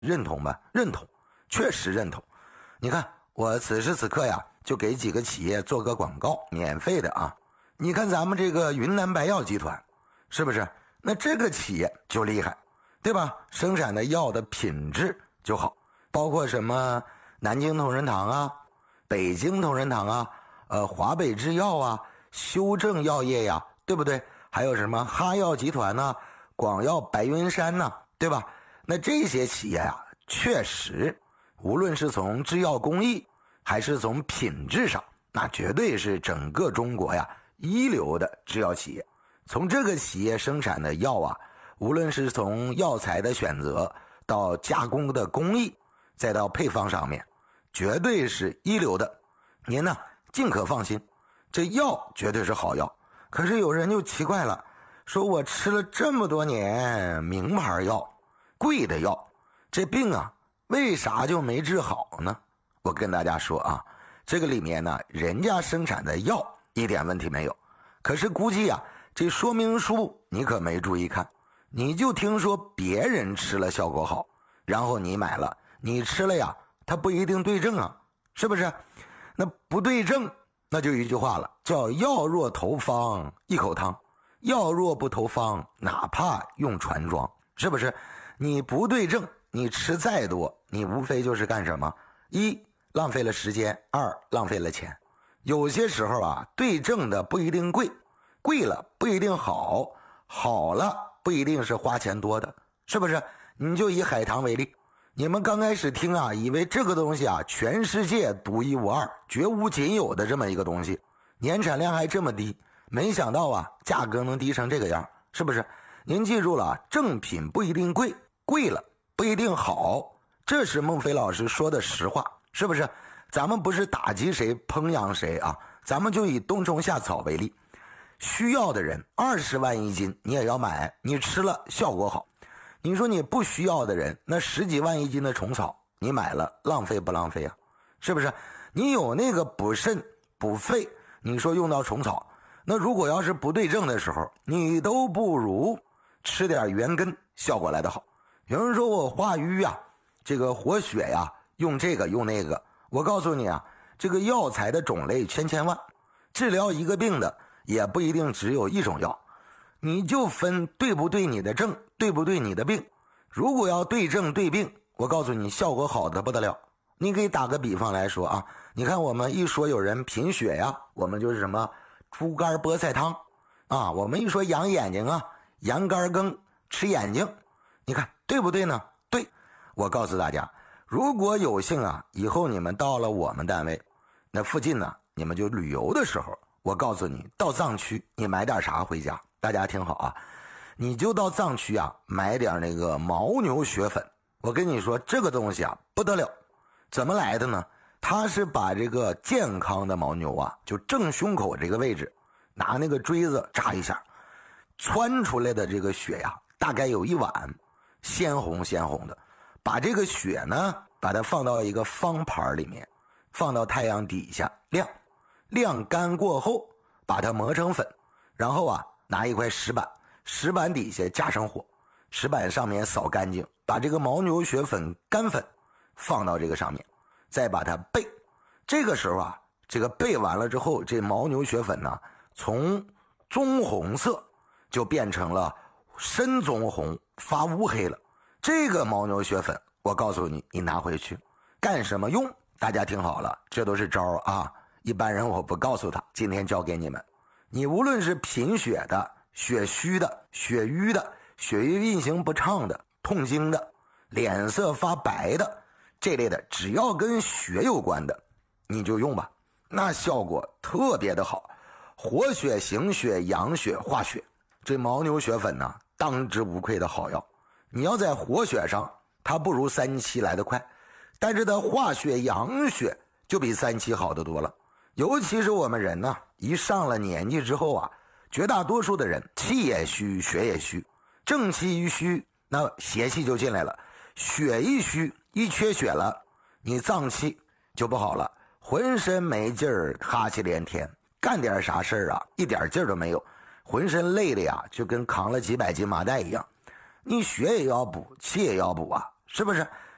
认同吧？认同，确实认同。你看，我此时此刻呀，就给几个企业做个广告，免费的啊。你看咱们这个云南白药集团，是不是？那这个企业就厉害，对吧？生产的药的品质就好，包括什么南京同仁堂啊、北京同仁堂啊、华北制药啊、修正药业呀，对不对？还有什么哈药集团呐、广药白云山呐，对吧？那这些企业啊，确实无论是从制药工艺还是从品质上，那绝对是整个中国呀一流的制药企业。从这个企业生产的药啊，无论是从药材的选择到加工的工艺，再到配方上面，绝对是一流的。您呢尽可放心，这药绝对是好药。可是有人就奇怪了，说我吃了这么多年名牌药、贵的药，这病啊为啥就没治好呢？我跟大家说啊，这个里面呢，人家生产的药一点问题没有，可是估计啊，这说明书你可没注意看，你就听说别人吃了效果好，然后你买了，你吃了呀，它不一定对症啊，是不是？那不对症，那就一句话了，叫药若投方一口汤，药若不投方，哪怕用船装，是不是？你不对症，你吃再多，你无非就是干什么？一，浪费了时间；二，浪费了钱。有些时候啊，对症的不一定贵，贵了不一定好，好了不一定是花钱多的，是不是？你就以海棠为例，你们刚开始听啊，以为这个东西啊，全世界独一无二、绝无仅有的这么一个东西，年产量还这么低，没想到啊，价格能低成这个样，是不是？您记住了，正品不一定贵，贵了不一定好，这是孟非老师说的实话，是不是？咱们不是打击谁烹养谁啊，咱们就以冬虫夏草为例，需要的人20万一斤你也要买，你吃了效果好。你说你不需要的人，那10几万一斤的虫草你买了，浪费不浪费啊？是不是？你有那个补肾补肺，你说用到虫草，那如果要是不对症的时候，你都不如吃点元根效果来得好。有人说我化瘀啊，这个活血呀，用这个用那个，我告诉你啊，这个药材的种类千万，治疗一个病的也不一定只有一种药，你就分对不对你的症，对不对你的病。如果要对症对病，我告诉你效果好的不得了。你可以打个比方来说啊，你看我们一说有人贫血呀，我们就是什么猪肝菠菜汤啊，我们一说养眼睛啊，羊肝羹吃眼睛，你看对不对呢？对。我告诉大家，如果有幸啊，以后你们到了我们单位那附近呢，你们就旅游的时候，我告诉你，到藏区你买点啥回家？大家听好啊，你就到藏区啊，买点那个牦牛血粉。我跟你说，这个东西啊不得了，怎么来的呢？它是把这个健康的牦牛啊，就正胸口这个位置，拿那个锥子扎一下，窜出来的这个血呀，大概有1碗，鲜红的。把这个血呢，把它放到一个方盘里面，放到太阳底下晾干过后，把它磨成粉，然后啊，拿一块石板，石板底下加上火，石板上面扫干净，把这个牦牛血粉干粉放到这个上面，再把它焙。这个时候啊，这个焙完了之后，这牦牛血粉呢，从棕红色就变成了深棕红，发乌黑了。这个牦牛血粉，我告诉你，你拿回去干什么用？大家听好了，这都是招啊，一般人我不告诉他，今天教给你们。你无论是贫血的、血虚的、血瘀的、血液运行不畅的、痛经的、脸色发白的这类的，只要跟血有关的，你就用吧，那效果特别的好，活血行血养血化血。这牦牛血粉呢，当之无愧的好药。你要在活血上，它不如3七来得快，但是它化血养血就比3七好得多了。尤其是我们人呢，一上了年纪之后啊，绝大多数的人气也虚，血也虚，正气一虚，那邪气就进来了，血一虚，一缺血了，你脏气就不好了，浑身没劲儿，哈气连天，干点啥事儿啊，一点劲儿都没有，浑身累的呀，就跟扛了几百斤麻袋一样。你血也要补，气也要补啊，是不是？